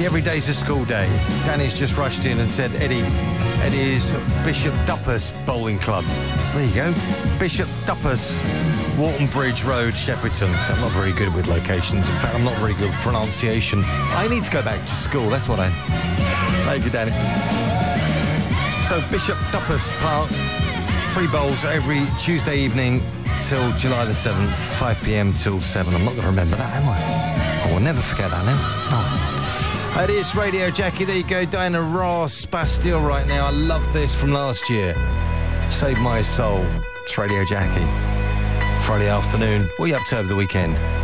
See, every day's a school day. Danny's just rushed in and said, Eddie, it is Bishop Duppus Bowling Club. So there you go. Bishop Duppus, Walton Bridge Road, Shepperton. So I'm not very good with locations. In fact, I'm not very good with pronunciation. I need to go back to school. That's what I... Thank you, Danny. So Bishop Duppus Park, free bowls every Tuesday evening till July the 7th, 5 p.m. till 7. I'm not going to remember that, am I? I will never forget that now. Oh. It is Radio Jackie. There you go, Diana Ross, Bastille right now. I love this from last year. Save My Soul. It's Radio Jackie. Friday afternoon. What are you up to over the weekend?